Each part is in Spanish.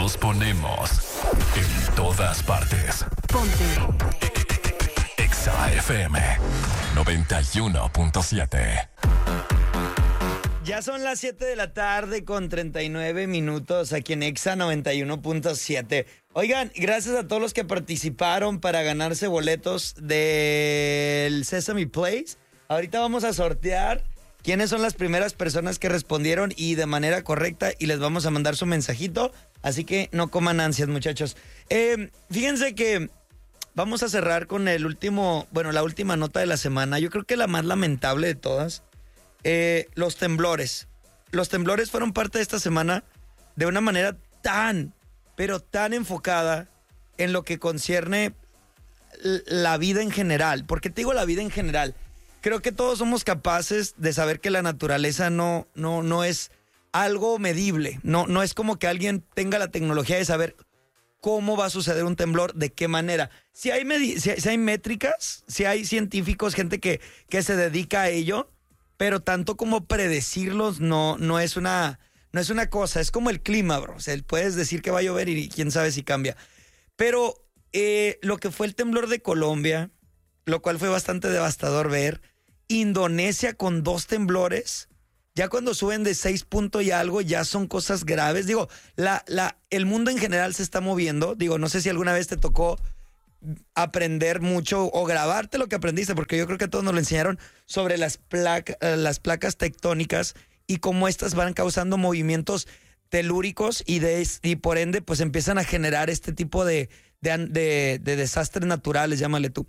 Nos ponemos en todas partes. Ponte. Exa FM 91.7. Ya son las 7 de la tarde con 39 minutos aquí en Exa 91.7. Oigan, gracias a todos los que participaron para ganarse boletos del Sesame Place. Ahorita vamos a sortear quiénes son las primeras personas que respondieron y de manera correcta, y les vamos a mandar su mensajito. Así que no coman ansias, muchachos. Fíjense que vamos a cerrar con la última nota de la semana. Yo creo que la más lamentable de todas. Los temblores. Los temblores fueron parte de esta semana de una manera pero tan enfocada en lo que concierne la vida en general. ¿Por qué te digo la vida en general? Creo que todos somos capaces de saber que la naturaleza no es algo medible. No es como que alguien tenga la tecnología de saber cómo va a suceder un temblor, de qué manera. Si hay métricas, si hay científicos, gente que se dedica a ello, pero tanto como predecirlos no es una cosa. Es como el clima, bro. O sea, puedes decir que va a llover y quién sabe si cambia. Pero lo que fue el temblor de Colombia, lo cual fue bastante devastador ver. Indonesia con 2 temblores. Ya cuando suben de 6 puntos y algo, ya son cosas graves. Digo, el mundo en general se está moviendo. Digo, no sé si alguna vez te tocó aprender mucho o grabarte lo que aprendiste, porque yo creo que a todos nos lo enseñaron sobre las placas tectónicas y cómo estas van causando movimientos telúricos y por ende pues empiezan a generar este tipo de desastres naturales, llámale tú.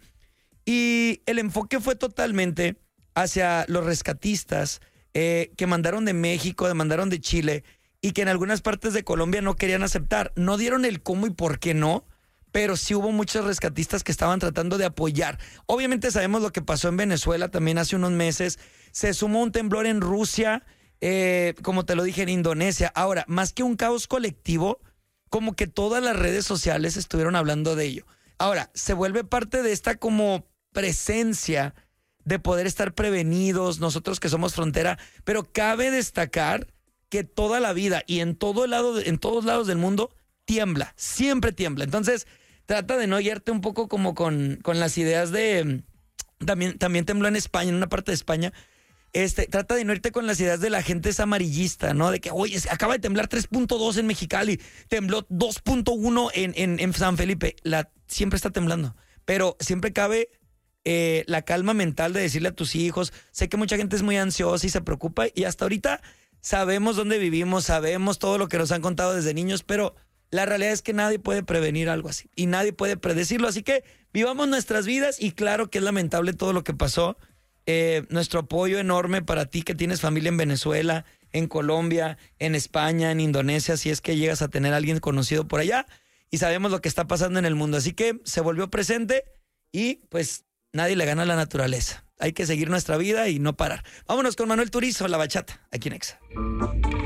Y el enfoque fue totalmente hacia los rescatistas que mandaron de México, mandaron de Chile, y que en algunas partes de Colombia no querían aceptar. No dieron el cómo y por qué no, pero sí hubo muchos rescatistas que estaban tratando de apoyar. Obviamente sabemos lo que pasó en Venezuela también hace unos meses. Se sumó un temblor en Rusia, como te lo dije, en Indonesia. Ahora, más que un caos colectivo, como que todas las redes sociales estuvieron hablando de ello. Ahora, se vuelve parte de esta como presencia de poder estar prevenidos, nosotros que somos frontera, pero cabe destacar que toda la vida y en todos lados del mundo tiembla, siempre tiembla. Entonces, trata de no guiarte un poco como con las ideas de... También tembló en España, en una parte de España. Trata de no irte con las ideas de la gente es amarillista, ¿no? De que, oye, acaba de temblar 3.2 en Mexicali, tembló 2.1 en San Felipe. Siempre está temblando, pero siempre cabe la calma mental de decirle a tus hijos. Sé que mucha gente es muy ansiosa y se preocupa, y hasta ahorita sabemos dónde vivimos, sabemos todo lo que nos han contado desde niños, pero la realidad es que nadie puede prevenir algo así y nadie puede predecirlo. Así que vivamos nuestras vidas, y claro que es lamentable todo lo que pasó. Nuestro apoyo enorme para ti que tienes familia en Venezuela, en Colombia, en España, en Indonesia, si es que llegas a tener a alguien conocido por allá, y sabemos lo que está pasando en el mundo. Así que se volvió presente y pues nadie le gana a la naturaleza. Hay que seguir nuestra vida y no parar. Vámonos con Manuel Turizo, La Bachata, aquí en Exa.